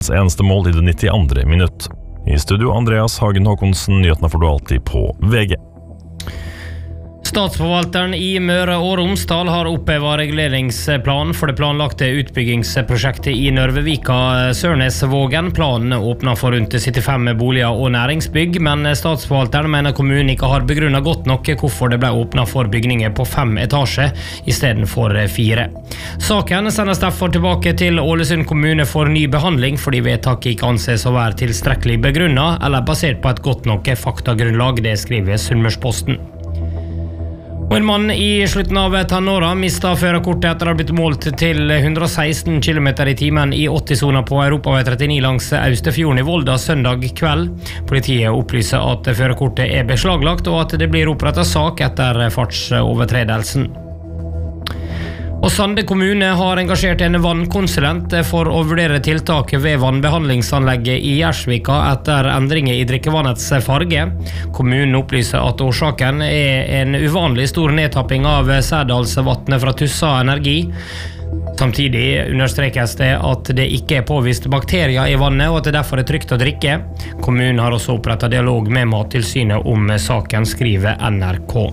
eneste mål i det 92. minutt. I studio Andreas Hagen Håkonsen, nyhetene får du alltid på VG. Statsforvalteren i Møre og Romsdal har opphevet reguleringsplanen for det planlagte utbyggingsprosjektet i Nørvevika-Sørnesvågen. Planen åpner for rundt 75 boliger og næringsbygg, men statsforvalteren mener kommunen ikke har begrunnet godt nok hvorfor det ble åpnet for bygninger på 5 etasjer i stedet for 4. Saken sendes derfor tilbake til Ålesund kommune for ny behandling, fordi vedtaket ikke anses å være tilstrekkelig begrunnet eller basert på et godt nok faktagrunnlag, det skriver Sunnmørsposten. Og en mann i slutten av tenåra mistet førerkortet etter å ha blitt målt til 116 km i timen i 80-soner på Europavei 39 langs Austefjorden i Volda søndag kveld. Politiet opplyser at førerkortet er beslaglagt og at det blir opprettet sak etter fartsovertredelsen. Og Sande kommune har engasjert en vannkonsulent for å vurdere tiltak ved vannbehandlingsanlegget i Gjersvika etter endringer i drikkevannets farge. Kommunen opplyser at årsaken er en uvanlig stor nedtapping av Særdalsvatnet fra Tussa Energi. Samtidig understrekes det at det ikke er påvist bakterier i vannet, og at det derfor er trygt å drikke. Kommunen har også opprettet dialog med Mattilsynet om saken, skriver NRK.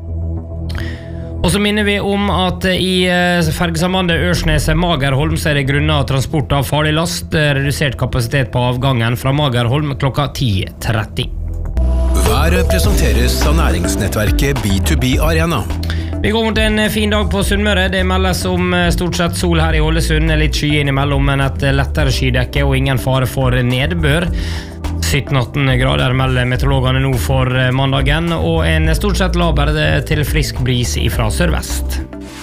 Og så minner vi om at i fergesambandet Ørsnes-Magerholm så er det grunnet transport av farlig last redusert kapasitet på avgangen fra Magerholm klokka 10:30. Været presenteres av næringsnettverket B2B Arena. Vi går mot en fin dag på Sunnmøre. Det meldes om stort sett sol her i Ålesund, litt sky innimellom, men et lettere skydekke og ingen fare for nedbør. 17-18 grader melder meteorologene nå for mandagen, og en stort sett laber til frisk bris fra sørvest.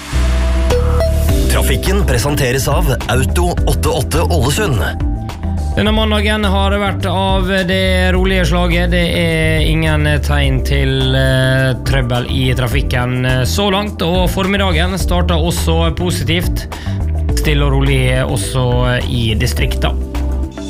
Trafikken presenteres av Auto 88 Ålesund. Denne mandagen har vært av det rolige slaget. Det er ingen tegn til trøbbel i trafikken så langt, og formiddagen starter også positivt. Stille og rolig også i distriktet.